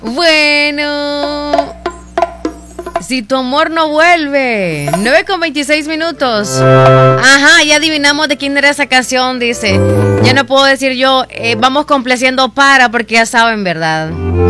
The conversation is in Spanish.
Bueno, si tu amor no vuelve. 9:26. Ajá, ya adivinamos de quién era esa canción, dice. Ya no puedo decir yo, vamos complaciendo porque ya saben, ¿verdad?